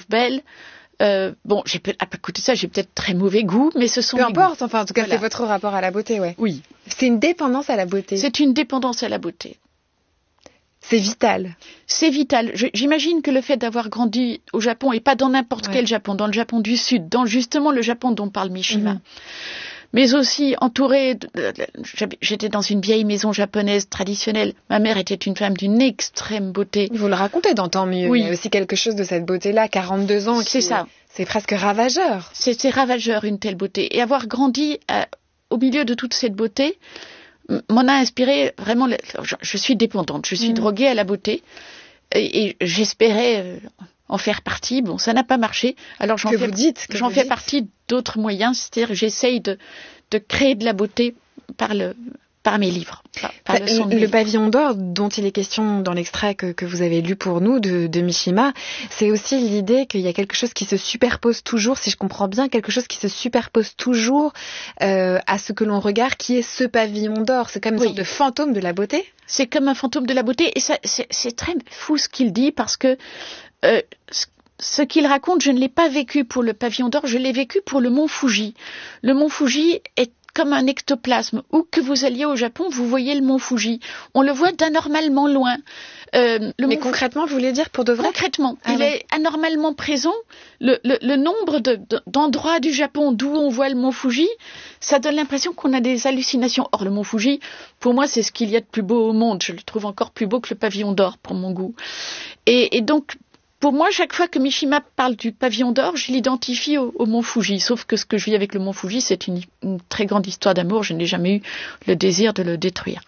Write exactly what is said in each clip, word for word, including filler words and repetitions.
belles. Euh, bon, j'ai peut- à côté de ça, j'ai peut-être très mauvais goût, mais ce sont Peu mes importe, goûts. enfin, en tout cas, Voilà. c'est votre rapport à la beauté, ouais. Oui. C'est une dépendance à la beauté. C'est une dépendance à la beauté. C'est vital. C'est vital. Je, j'imagine que le fait d'avoir grandi au Japon, et pas dans n'importe Ouais. quel Japon, dans le Japon du Sud, dans justement le Japon dont parle Mishima, Mhm. mais aussi entourée, de, j'étais dans une vieille maison japonaise traditionnelle. Ma mère était une femme d'une extrême beauté. Vous le racontez dans Tant mieux. Oui. Il y a aussi quelque chose de cette beauté-là, quarante-deux ans. C'est qui- ça. C'est presque ravageur. C'est, c'est ravageur, une telle beauté. Et avoir grandi euh, au milieu de toute cette beauté m- m'en a inspiré vraiment. le- je, je suis dépendante, je suis Mm. droguée à la beauté. Et, et j'espérais euh, en faire partie. Bon, ça n'a pas marché. Alors j'en Que fais, vous dites, que j'en vous fais dites. partie d'autres moyens. C'est-à-dire j'essaye de, de créer de la beauté par, le, par mes livres. Par, par le son de mes Le livres. pavillon d'or dont il est question dans l'extrait que, que vous avez lu pour nous de, de Mishima, c'est aussi l'idée qu'il y a quelque chose qui se superpose toujours, si je comprends bien, quelque chose qui se superpose toujours euh, à ce que l'on regarde, qui est ce pavillon d'or. C'est comme une Oui. sorte de fantôme de la beauté. C'est comme un fantôme de la beauté. Et ça, c'est, c'est très fou ce qu'il dit parce que euh, ce, ce qu'il raconte, je ne l'ai pas vécu pour le pavillon d'or, je l'ai vécu pour le mont Fuji. Le mont Fuji est comme un ectoplasme. Où que vous alliez au Japon, vous voyez le mont Fuji. On le voit d'anormalement loin. Euh, le Mais mont concrètement, vous voulez dire pour de vrai? Concrètement, Ah il ouais. est anormalement présent. Le, le, le nombre de, de, d'endroits du Japon d'où on voit le mont Fuji, ça donne l'impression qu'on a des hallucinations. Or, le mont Fuji, pour moi, c'est ce qu'il y a de plus beau au monde. Je le trouve encore plus beau que le pavillon d'or, pour mon goût. Et, et donc, pour moi, chaque fois que Mishima parle du pavillon d'or, je l'identifie au, au mont Fuji. Sauf que ce que je vis avec le mont Fuji, c'est une, une très grande histoire d'amour. Je n'ai jamais eu le désir de le détruire.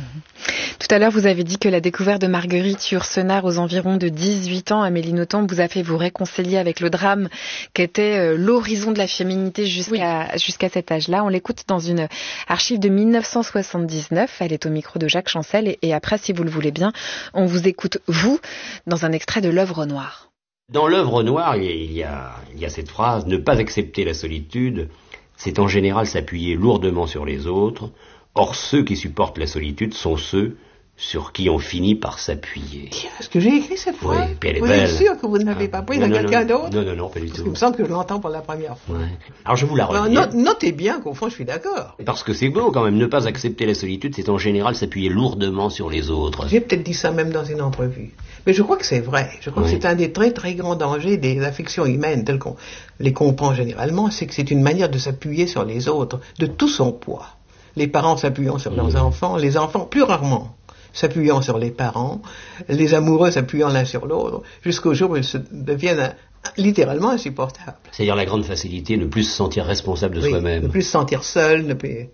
Tout à l'heure, vous avez dit que la découverte de Marguerite Yourcenar aux environs de dix-huit ans, Amélie Nothomb, vous a fait vous réconcilier avec le drame qu'était euh, l'horizon de la féminité jusqu'à, oui. jusqu'à cet âge-là. On l'écoute dans une archive de dix-neuf cent soixante-dix-neuf. Elle est au micro de Jacques Chancel. Et, et après, si vous le voulez bien, on vous écoute, vous, dans un extrait de l'œuvre noire. Dans l'œuvre noire, il y a, il y a cette phrase « Ne pas accepter la solitude, c'est en général s'appuyer lourdement sur les autres. Or, ceux qui supportent la solitude sont ceux sur qui on finit par s'appuyer. » Est-ce que j'ai écrit cette phrase? Oui, puis elle est vous belle. êtes sûr que vous ne l'avez Ah, pas prise non, de non, quelqu'un non, d'autre? Non, non, non, pas du Parce tout. qu'il me semble que je l'entends pour la première fois. Ouais. Alors je vous la Alors, redis. not- notez bien qu'au fond, je suis d'accord. Parce que c'est beau quand même, ne pas accepter la solitude, c'est en général s'appuyer lourdement sur les autres. J'ai peut-être dit ça même dans une entrevue. Mais je crois que c'est vrai. Je crois Oui. que c'est un des très très grands dangers des affections humaines telles qu'on les comprend généralement, c'est que c'est une manière de s'appuyer sur les autres, de tout son poids. Les parents s'appuyant sur leurs Mmh. enfants, les enfants plus rarement s'appuyant sur les parents, les amoureux s'appuyant l'un sur l'autre, jusqu'au jour où ils se deviennent un- littéralement insupportables. C'est-à-dire la grande facilité, ne plus se sentir responsable de Oui, soi-même. ne plus se sentir seul, ne plus...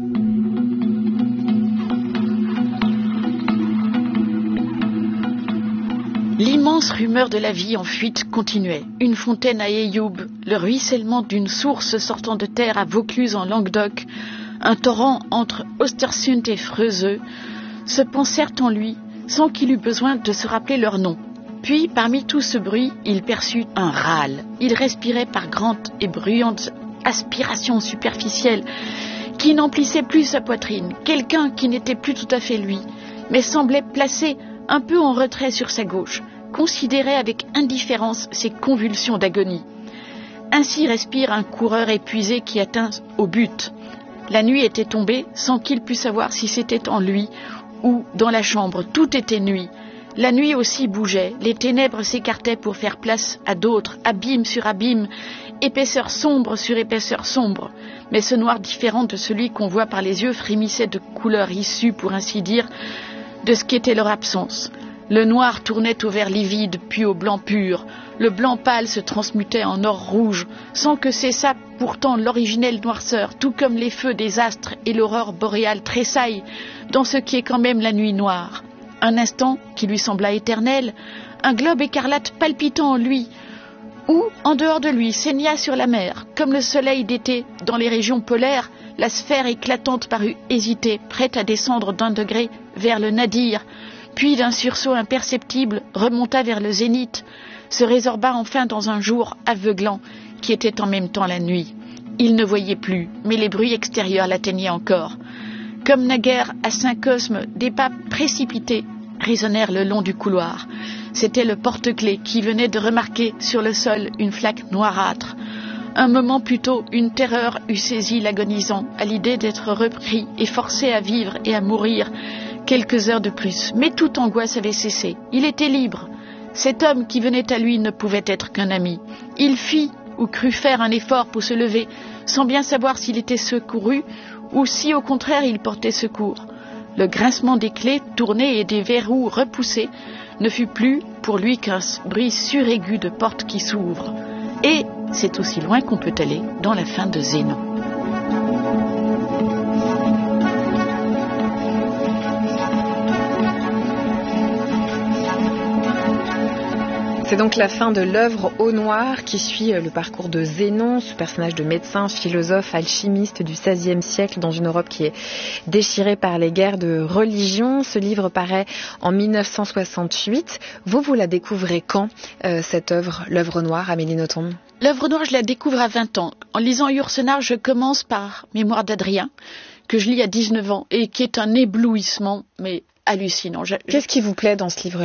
L'immense rumeur de la vie en fuite continuait. Une fontaine à Ayoub, le ruissellement d'une source sortant de terre à Vaucluse en Languedoc, un torrent entre Ostersund et Freuseux, se pensèrent en lui sans qu'il eût besoin de se rappeler leur nom. Puis, parmi tout ce bruit, il perçut un râle. Il respirait par grandes et bruyantes aspirations superficielles qui n'emplissaient plus sa poitrine. Quelqu'un qui n'était plus tout à fait lui, mais semblait placé un peu en retrait sur sa gauche, considérait avec indifférence ses convulsions d'agonie. Ainsi respire un coureur épuisé qui atteint au but. La nuit était tombée sans qu'il pût savoir si c'était en lui ou dans la chambre. Tout était nuit. La nuit aussi bougeait, les ténèbres s'écartaient pour faire place à d'autres, abîme sur abîme, épaisseur sombre sur épaisseur sombre. Mais ce noir différent de celui qu'on voit par les yeux frémissait de couleurs issues, pour ainsi dire, de ce qu'était leur absence. Le noir tournait au vert livide, puis au blanc pur. Le blanc pâle se transmutait en or rouge, sans que cessât pourtant l'originelle noirceur, tout comme les feux des astres et l'aurore boréale tressaillent dans ce qui est quand même la nuit noire. Un instant, qui lui sembla éternel, un globe écarlate palpitant en lui, ou, en dehors de lui, saigna sur la mer, comme le soleil d'été dans les régions polaires, la sphère éclatante parut hésiter, prête à descendre d'un degré vers le nadir, puis d'un sursaut imperceptible remonta vers le zénith, se résorba enfin dans un jour aveuglant qui était en même temps la nuit. Il ne voyait plus, mais les bruits extérieurs l'atteignaient encore. Comme naguère à Saint-Cosme, des pas précipités résonnèrent le long du couloir. C'était le porte-clés qui venait de remarquer sur le sol une flaque noirâtre. Un moment plus tôt, une terreur eût saisi l'agonisant à l'idée d'être repris et forcé à vivre et à mourir quelques heures de plus. Mais toute angoisse avait cessé. Il était libre. Cet homme qui venait à lui ne pouvait être qu'un ami. Il fit ou crut faire un effort pour se lever, sans bien savoir s'il était secouru ou si au contraire il portait secours. Le grincement des clés tournées et des verrous repoussés ne fut plus pour lui qu'un bruit suraigu de porte qui s'ouvre. Et c'est aussi loin qu'on peut aller dans la fin de Zénon. C'est donc la fin de l'œuvre Au Noir qui suit le parcours de Zénon, ce personnage de médecin, philosophe, alchimiste du seizième siècle dans une Europe qui est déchirée par les guerres de religion. Ce livre paraît en mille neuf cent soixante-huit. Vous, vous la découvrez quand, euh, cette œuvre, l'œuvre Noire, Amélie Nothomb ? L'œuvre Noire, je la découvre à vingt ans. En lisant Yourcenar, je commence par Mémoires d'Adrien, que je lis à dix-neuf ans et qui est un éblouissement, mais hallucinant. Je, Qu'est-ce je... qui vous plaît dans ce livre-là ?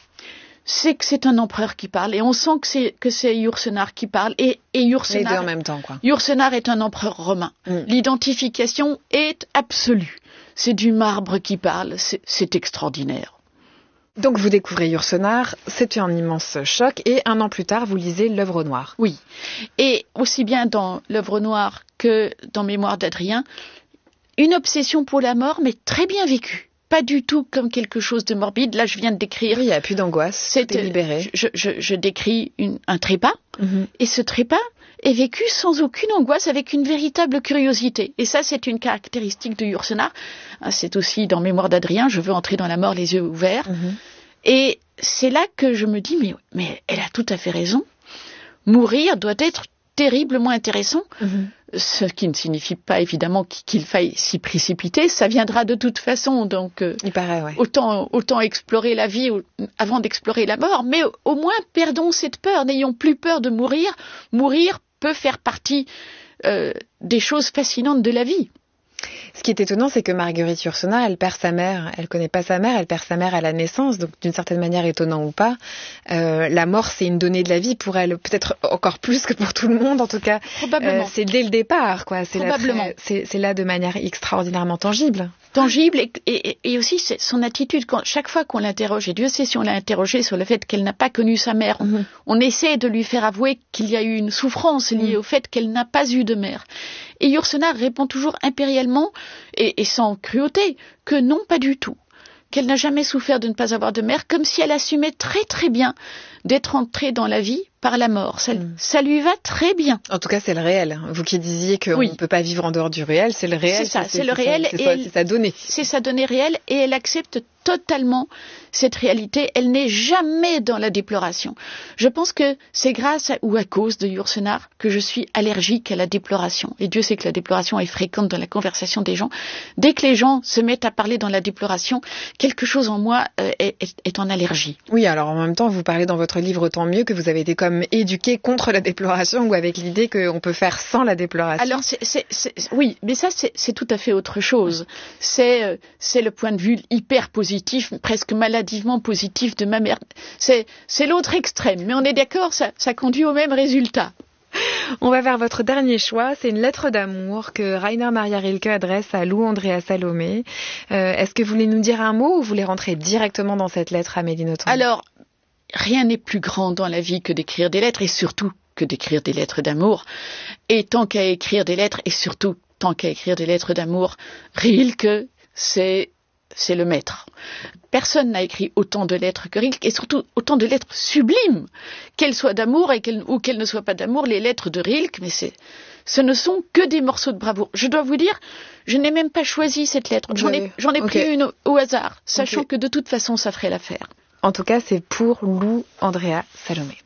C'est que c'est un empereur qui parle et on sent que c'est que c'est Yourcenar qui parle et et Yourcenar les deux en même temps quoi. Yourcenar est un empereur romain. Mm. L'identification est absolue. C'est du marbre qui parle, c'est, c'est extraordinaire. Donc vous découvrez Yourcenar, c'est un immense choc et un an plus tard vous lisez l'œuvre Noire. Oui. Et aussi bien dans l'œuvre Noire que dans Mémoires d'Adrien, une obsession pour la mort mais très bien vécue. Pas du tout comme quelque chose de morbide. Là, je viens de décrire... Oui, il n'y a plus d'angoisse, c'est libéré. Je, je, je décris une, un trépas, mm-hmm. et ce trépas est vécu sans aucune angoisse, avec une véritable curiosité. Et ça, c'est une caractéristique de Yourcenar. C'est aussi dans Mémoires d'Adrien, je veux entrer dans la mort les yeux ouverts. Mm-hmm. Et c'est là que je me dis, mais, mais elle a tout à fait raison. Mourir doit être terriblement intéressant. Mm-hmm. Ce qui ne signifie pas évidemment qu'il faille s'y précipiter, ça viendra de toute façon, donc euh, il paraît, ouais. autant, autant explorer la vie avant d'explorer la mort, mais au moins perdons cette peur, n'ayons plus peur de mourir. Mourir peut faire partie euh, des choses fascinantes de la vie. Ce qui est étonnant, c'est que Marguerite Yourcenar, elle perd sa mère. Elle connaît pas sa mère, elle perd sa mère à la naissance, donc d'une certaine manière, étonnant ou pas, euh, la mort, c'est une donnée de la vie pour elle, peut-être encore plus que pour tout le monde, en tout cas. Probablement. Euh, c'est dès le départ, quoi. C'est Probablement. Là, c'est, c'est là de manière extraordinairement tangible. Tangible et, et, et aussi c'est son attitude. Quand, chaque fois qu'on l'interroge, et Dieu sait si on l'a interrogée sur le fait qu'elle n'a pas connu sa mère, mm-hmm. on essaie de lui faire avouer qu'il y a eu une souffrance liée mm. au fait qu'elle n'a pas eu de mère. Et Yourcenar répond toujours impérialement et, et sans cruauté que non, pas du tout. Qu'elle n'a jamais souffert de ne pas avoir de mère, comme si elle assumait très très bien d'être entrée dans la vie par la mort. Ça, mmh. ça lui va très bien. En tout cas, c'est le réel. Vous qui disiez qu'on oui. ne peut pas vivre en dehors du réel, c'est le réel. C'est ça, c'est, c'est le c'est réel. C'est, et ça, elle, c'est sa donnée. C'est sa donnée réelle et elle accepte totalement cette réalité. Elle n'est jamais dans la déploration. Je pense que c'est grâce à, ou à cause de Yourcenar que je suis allergique à la déploration. Et Dieu sait que la déploration est fréquente dans la conversation des gens. Dès que les gens se mettent à parler dans la déploration, quelque chose en moi euh, est, est, est en allergie. Oui, alors en même temps, vous parlez dans votre livre tant mieux que vous avez été comme éduqué contre la déploration ou avec l'idée qu'on peut faire sans la déploration. Alors, c'est, c'est, c'est, oui, mais ça, c'est, c'est tout à fait autre chose. C'est, euh, c'est le point de vue hyper positif, presque maladivement positif de ma mère. C'est, c'est l'autre extrême, mais on est d'accord, ça, ça conduit au même résultat. On va vers votre dernier choix, c'est une lettre d'amour que Rainer Maria Rilke adresse à Lou Andrea Salomé. Euh, est-ce que vous voulez nous dire un mot ou vous voulez rentrer directement dans cette lettre, Amélie Nothomb ? Alors, rien n'est plus grand dans la vie que d'écrire des lettres et surtout que d'écrire des lettres d'amour. Et tant qu'à écrire des lettres et surtout tant qu'à écrire des lettres d'amour, Rilke, c'est... c'est le maître. Personne n'a écrit autant de lettres que Rilke, et surtout autant de lettres sublimes. Qu'elles soient d'amour et qu'elles, ou qu'elles ne soient pas d'amour, les lettres de Rilke, mais c'est, ce ne sont que des morceaux de bravoure. Je dois vous dire, je n'ai même pas choisi cette lettre. J'en ai, j'en ai okay. pris une au, au hasard, sachant okay. que de toute façon, ça ferait l'affaire. En tout cas, c'est pour Lou Andrea Salomé.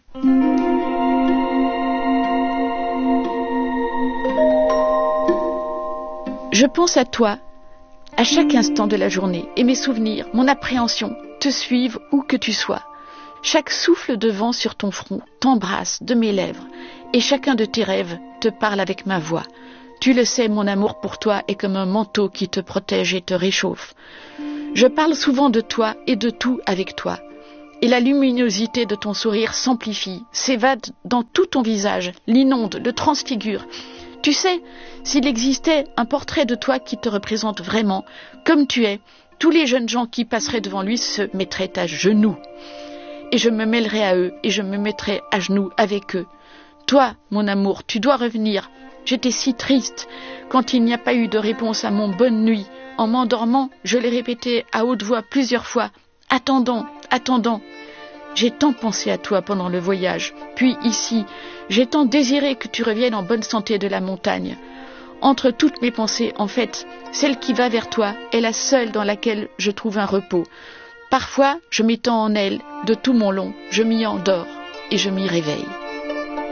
Je pense à toi à chaque instant de la journée, et mes souvenirs, mon appréhension, te suivent où que tu sois. Chaque souffle de vent sur ton front t'embrasse de mes lèvres, et chacun de tes rêves te parle avec ma voix. Tu le sais, mon amour pour toi est comme un manteau qui te protège et te réchauffe. Je parle souvent de toi et de tout avec toi. et la luminosité de ton sourire s'amplifie, s'évade dans tout ton visage, l'inonde, le transfigure. Tu sais, s'il existait un portrait de toi qui te représente vraiment, comme tu es, tous les jeunes gens qui passeraient devant lui se mettraient à genoux. Et je me mêlerais à eux, et je me mettrais à genoux avec eux. Toi, mon amour, tu dois revenir. J'étais si triste quand il n'y a pas eu de réponse à mon bonne nuit. En m'endormant, je l'ai répété à haute voix plusieurs fois. Attendons, attendons. J'ai tant pensé à toi pendant le voyage. Puis ici, j'ai tant désiré que tu reviennes en bonne santé de la montagne. Entre toutes mes pensées, en fait, celle qui va vers toi est la seule dans laquelle je trouve un repos. Parfois, je m'étends en elle de tout mon long, je m'y endors et je m'y réveille.